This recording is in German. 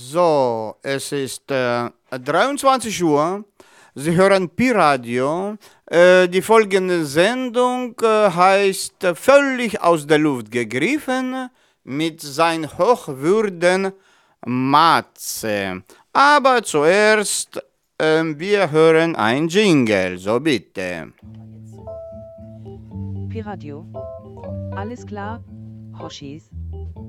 So, es ist 23 Uhr. Sie hören Pi-Radio. Die folgende Sendung heißt Völlig aus der Luft gegriffen mit sein Hochwürden Matze. Aber zuerst, wir hören ein Jingle, so bitte. Pi-Radio. Alles klar, Hoshis.